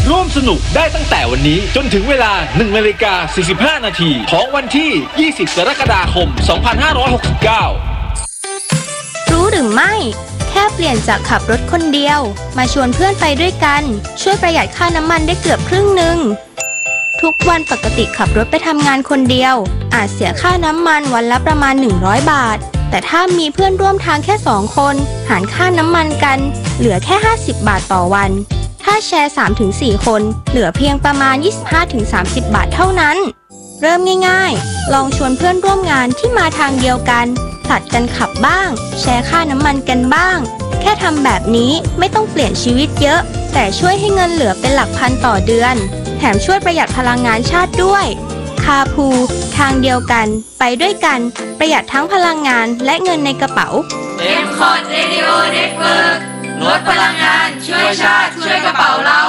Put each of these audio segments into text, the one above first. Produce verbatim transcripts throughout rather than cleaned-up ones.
ร่วมสนุกได้ตั้งแต่วันนี้จนถึงเวลา หนึ่งนาฬิกาสี่สิบห้านาทีของวันที่ ยี่สิบ กรกฎาคม สองพันห้าร้อยหกสิบเก้ารู้หรือไม่แค่เปลี่ยนจากขับรถคนเดียวมาชวนเพื่อนไปด้วยกันช่วยประหยัดค่าน้ำมันได้เกือบครึ่งหนึ่งทุกวันปกติขับรถไปทำงานคนเดียวอาจเสียค่าน้ำมันวันละประมาณหนึ่งร้อยบาทแต่ถ้ามีเพื่อนร่วมทางแค่สองคนหารค่าน้ำมันกันเหลือแค่ห้าสิบบาทต่อวันถ้าแชร์ สามถึงสี่ คนเหลือเพียงประมาณ ยี่สิบห้าถึงสามสิบ บาทเท่านั้นเริ่มง่ายๆลองชวนเพื่อนร่วมงานที่มาทางเดียวกันผลัดกันขับบ้างแชร์ค่าน้ำมันกันบ้างแค่ทำแบบนี้ไม่ต้องเปลี่ยนชีวิตเยอะแต่ช่วยให้เงินเหลือเป็นหลักพันต่อเดือนแถมช่วยประหยัดพลังงานชาติด้วยคาพูทางเดียวกันไปด้วยกันประหยัดทั้งพลังงานและเงินในกระเป๋าเอ็ม คอร์ด Radio Network ลดพลังงานช่วยชาติช่วยกระเป๋าเรา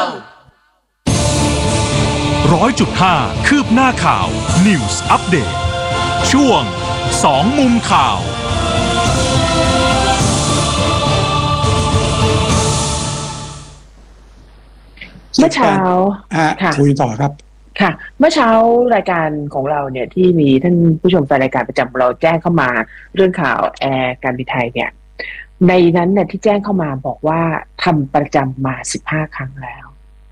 ร้อยจุดห้าคืบหน้าข่าว News Update ช่วงสองมุมข่าวเมื่อเช้าค่ะคุยต่อครับค่ะเมื่อเช้ารายการของเราเนี่ยที่มีท่านผู้ชมแฟนรายการประจำเราแจ้งเข้ามาเรื่องข่าวแอร์การบินไทยเนี่ยในนั้นเนี่ยที่แจ้งเข้ามาบอกว่าทำประจำมาสิบห้าครั้งแล้ว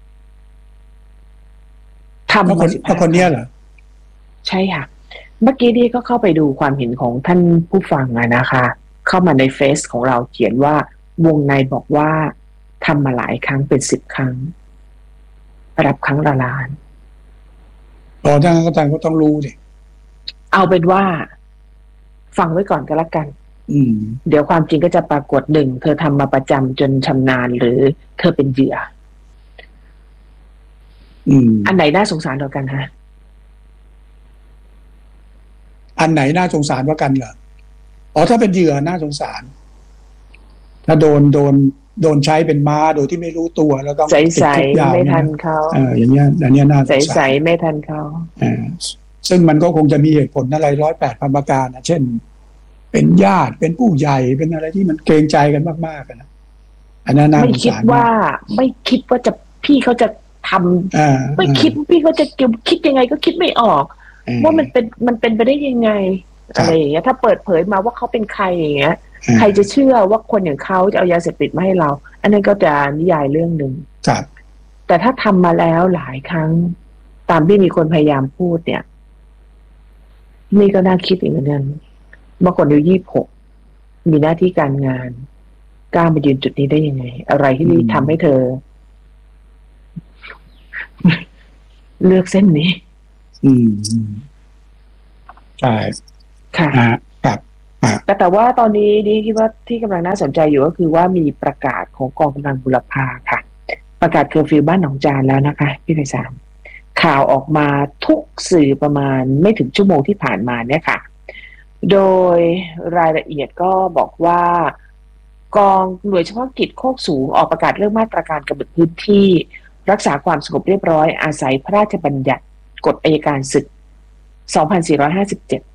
ทำมาสิบห้าคนนี้เหรอใช่ค่ะเมื่อกี้นี้ก็เข้าไปดูความเห็นของท่านผู้ฟังอะนะคะเข้ามาในเฟซของเราเขียนว่าวงในบอกว่าทำมาหลายครั้งเป็นสิบครั้งรับครั้งละล้านอ๋อถ้างั้นก็ต้องก็ต้องรู้ดิเอาเป็นว่าฟังไว้ก่อนก็แล้วกันอืมเดี๋ยวความจริงก็จะปรากฏหนึ่งเธอทำมาประจำจนชำนาญหรือเธอเป็นเหยื่ออืมอันไหนน่าสงสารกว่ากันฮะอันไหนน่าสงสารกว่ากันเหรออ๋อถ้าเป็นเหยื่อน่าสงสารถ้าโดนโดนโดนใช้เป็นม้าโดยที่ไม่รู้ตัวแล้วต้องติดคุกยาวไม่ทันเขาเอออย่างเงี้ยอันเนี้ยน่าสงสารใสๆไม่ทันเขาอ่าซึ่งมันก็คงจะมีเหตุผลอะไรร้อยแปดพันประการนะเช่นเป็นญาติเป็นผู้ใหญ่เป็นอะไรที่มันเกรงใจกันมากๆนะอันนั้นน่าสงสารไม่คิดว่าไม่คิดว่าจะพี่เขาจะทำไม่คิดพี่เขาจะคิดยังไงก็คิดไม่ออกว่ามันเป็นมันเป็นไปได้ยังไงอะไรอย่างเงี้ยถ้าเปิดเผยมาว่าเขาเป็นใครอย่างเงี้ยใครจะเชื่อว่าคนอย่างเขาจะเอายาเสพติดมาให้เราอันนั้นก็จะนิยายเรื่องหนึ่งแต่ถ้าทำมาแล้วหลายครั้งตามที่มีคนพยายามพูดเนี่ยนี่ก็น่าคิดอีกเหมือนกันเมื่อคนอายุยี่สิบหกมีหน้าที่การงานกล้ามายืนจุดนี้ได้ยังไงอะไรที่ทำให้เธอเลือกเส้นนี้อืมใช่ค่ะครับแต่แต่ว่าตอนนี้ดีคิดว่าที่กำลังน่าสนใจอยู่ก็คือว่ามีประกาศของกองกำลังบุรพาค่ะประกาศเคอร์ฟิวบ้านหนองจานแล้วนะคะพี่ไพศาลข่าวออกมาทุกสื่อประมาณไม่ถึงชั่วโมงที่ผ่านมาเนี่ยค่ะโดยรายละเอียดก็บอกว่ากองหน่วยเฉพาะกิจโคกสูงออกประกาศเรื่องมาตรการกำหนดพื้นที่รักษาความสงบเรียบร้อยอาศัยพระราชบัญญัติกฎอัยการศึกสองพันสี่ร้อยห้าสิบเจ็ด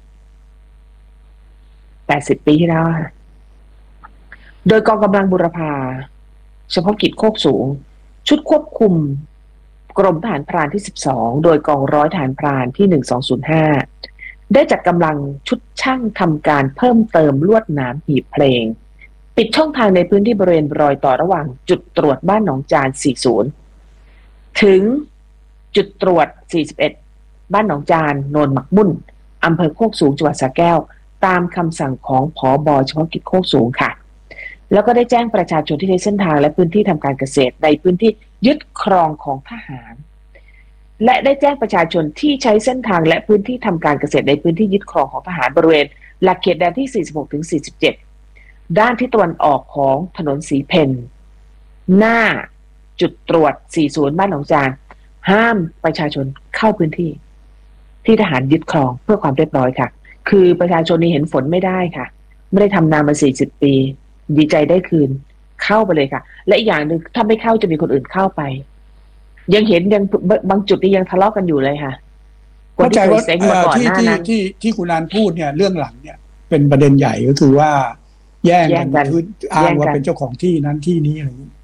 แปดสิบปีที่แล้วโดยกองกำลังบุรพาเฉพาะกิจโคกสูงชุดควบคุมกรมทหารพรานที่สิบสองโดยกองร้อยทหารพรานที่หนึ่งสองศูนย์ห้าได้จัดกำลังชุดช่างทำการเพิ่มเติมลวดหนามหีบเพลงปิดช่องทางในพื้นที่บริเวณรอยต่อระหว่างจุดตรวจบ้านหนองจานสี่สิบถึงจุดตรวจสี่สิบเอ็ดบ้านหนองจานโนนหมักมุ่นอำเภอโคกสูงจังหวัดสระแก้วตามคำสั่งของผบ.เฉพาะกิจโคกสูงค่ะแล้วก็ได้แจ้งประชาชนที่ใช้เส้นทางและพื้นที่ทำการเกษตรในพื้นที่ยึดครองของทหารและได้แจ้งประชาชนที่ใช้เส้นทางและพื้นที่ทำการเกษตรในพื้นที่ยึดครองของทหารบริเวณหลักเขตแดนที่สี่สิบหกถึงสี่สิบเจ็ดด้านที่ตะวันออกของถนนสีเพนหน้าจุดตรวจสี่สิบบ้านหนองจานห้ามประชาชนเข้าพื้นที่ที่ทหารยึดครองเพื่อความเรียบร้อยค่ะคือประชาชนนี่เห็นฝนไม่ได้ค่ะไม่ได้ทำนามาสี่สิบปีดีใจได้คืนเข้าไปเลยค่ะและอีกอย่างหนึ่งถ้าไม่เข้าจะมีคนอื่นเข้าไปยังเห็นยังบางจุดนี่ยังทะเลาะกันอยู่เลยค่ะเข้าใจว่าที่ที่ที่ที่คุณนันพูดเนี่ยเรื่องหลังเนี่ยเป็นประเด็นใหญ่ก็คือว่าแย่งกันคืออ้างว่าเป็นเจ้าของที่นั้นที่นี้อะไรอย่างนี้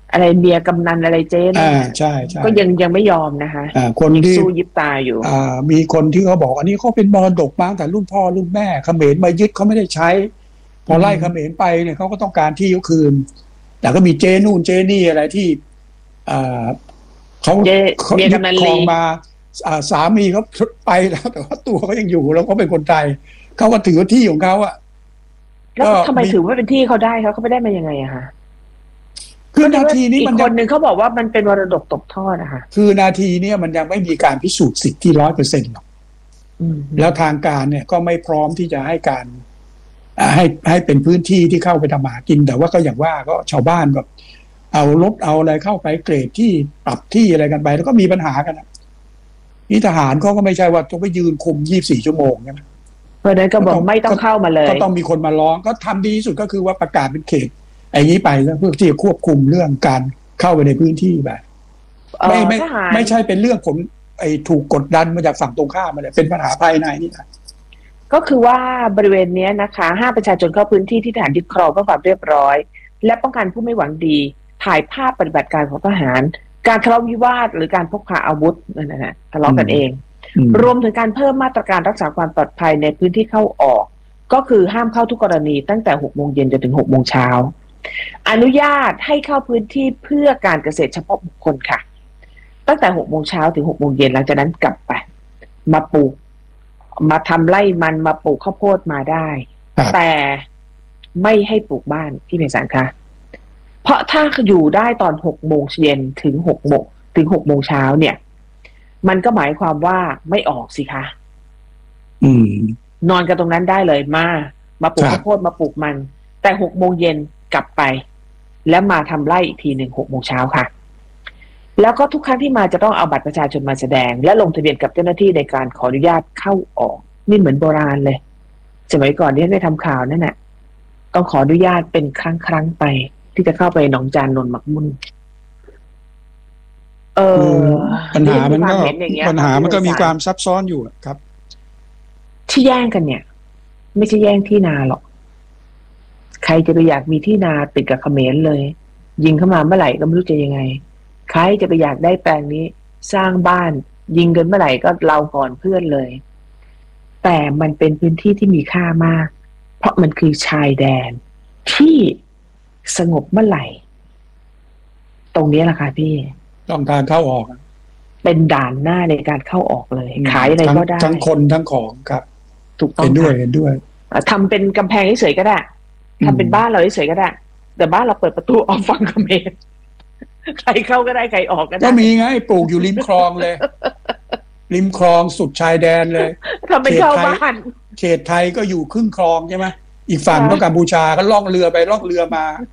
อะไรเมียกำนันอะไรเจ๊นอ่าใช่ใช่ก็ยังยังไม่ยอมนะคะอ่าคนที่สู้ยิบตาอยู่อ่ามีคนที่เขาบอกอันนี้เขาเป็นมรดกมาตั้งแต่รุ่นพ่อรุ่นแม่เขมรมายึดเขาไม่ได้ใช้ พอไล่เขมรไปเนี่ยเขาก็ต้องการที่เขาคืน แต่ก็มีเจนู่นเจนี่อะไรที่อ่าเขาเจ๊เขาเมียยึดกำนันครลีองมาอ่าสามีเขาไปแล้วแต่ว่าตัวเขายังอยู่แล้วเขาเป็นคนไทยเขาก็ถือที่ของเขาอะแล้วก็ทำไมมีถือว่าเป็นที่เขาได้เขาเขาไม่ได้มายังไงอะคะคือนาทีนี้อีมันกคยังนหนึ่งเขาบอกว่ามันเป็นมรดกตกทอดอะค่ะคือนาทีเนี้มันยังไม่มีการพิสูจน์สิทธิ์ที่ร้อยเปอร์เซ็นต์หรอกอืมแล้วทางการเนี่ยก็ไม่พร้อมที่จะให้การอ่าให้ให้เป็นพื้นที่ที่เข้าไปทำหากิน แต่ว่าก็อย่างว่าก็ชาวบ้านแบบเอารถเอาอะไรเข้าไปเกรดที่ปรับที่อะไรกันไป แล้วก็มีปัญหากันนะนี่ทหารเขาก็ไม่ใช่ว่าต้องไปยืนคุมยี่สิบสี่ชั่วโมงใช่ไหมเพราะฉะนั้นก็บอกไม่ต้องเข้ามาเลยก็ต้องมีคนมาร้องก็ทำดีที่สุดก็คือว่าประกาศเป็นเขตไอ้นี้ไปแล้วเพื่อที่จะควบคุมเรื่องการเข้าไปในพื้นที่แบบเอ่อไม่ไม่ทหารไม่ใช่เป็นเรื่องผลไอ้ถูกกดดันมาจากฝั่งตรงข้ามมาเลยเป็นปัญหาภายในนี่แหละก็คือว่าบริเวณเนี้ยนะคะห้ามประชาชนเข้าพื้นที่ที่ทหารยึดครองเพื่อความเรียบร้อย และป้องกันผู้ไม่หวังดี ถ่ายภาพปฏิบัติการของทหาร การทะเลาะวิวาทหรือการพกพาอาวุธนั่นนะฮะทะเลาะกันเองอืมรวมถึงการเพิ่มมาตรการรักษาความปลอดภัยในพื้นที่เข้าออก ก็คือห้ามเข้าทุกกรณีตั้งแต่หกโมงเย็นจนถึงหกโมงเช้าอนุญาตให้เข้าพื้นที่เพื่อการเกษตรเฉพาะบุคคลค่ะ ตั้งแต่หกโมงเช้าถึงหกโมงเย็นหลังจากนั้นกลับไปมาปลูก มาทำไร่มันมาปลูกข้าวโพดมาได้ครับแต่ไม่ให้ปลูกบ้านที่เมษานค่ะ เพราะถ้าอยู่ได้ตอนหกโมงเย็นถึงหกโมงถึงหกโมงเช้าเนี่ย มันก็หมายความว่าไม่ออกสิคะอืมนอนกันตรงนั้นได้เลยมา มาปลูกครับข้าวโพดมาปลูกมัน แต่หกโมงเย็นกลับไป แล้วมาทำไร่อีกทีหนึ่งหกโมงเช้าค่ะ แล้วก็ทุกครั้งที่มาจะต้องเอาบัตรประชาชนมาแสดง และลงทะเบียนกับเจ้าหน้าที่ในการขออนุญาตเข้าออก นี่เหมือนโบราณเลยสมัยก่อนที่ได้ทำข่าวนั่นแหละต้องขออนุญาตเป็นครั้งครั้งๆไป ที่จะเข้าไปหนองจานนนท์หมักมุ่น เอคืออปัญหามันก็ควเห็นอย่างเงี้ยปัญหามันก็มีความซับซ้อนอยู่ครับที่แย่งกันเนี่ย ไม่ใช่แย่งที่นาหรอก ใครจะไปอยากมีที่นาติดกับเขมรเลย ยิงเข้ามาเมื่อไหร่ก็ไม่รู้จะยังไง ใครจะไปอยากได้แปลงนี้ สร้างบ้าน ยิงกันเมื่อไหร่ก็เราก่อนเพื่อนเลย แต่มันเป็นพื้นที่ที่มีค่ามาก เพราะมันคือชายแดน ที่สงบเมื่อไหร่ ตรงนี้แหละค่ะพี่ต้องการเข้าออกเป็นด่านหน้าในการเข้าออกเลย ขายอะไรทั้งก็ได้ทั้งคนทั้งของครับถูกต้องเห็นด้วยค่ะเห็นด้วยอ่ะทำเป็นกำแพงเฉยๆก็ได้อืมทำเป็นบ้านเราเฉยๆก็ได้ แต่บ้านเราเปิดประตูออกฝั่งเขมรใครเข้าก็ได้ใครออกก็ได้ก็มีไงปลูกอยู่ริมคลองเลย ริมคลองสุดชายแดนเลยทำเป็นเข้าบ้านเขตไทยก็อยู่ครึ่งคลองใช่ไหมอีกฝั่งค่ะก็กัมพูชาก็ล่องเรือไปล่องเรือมา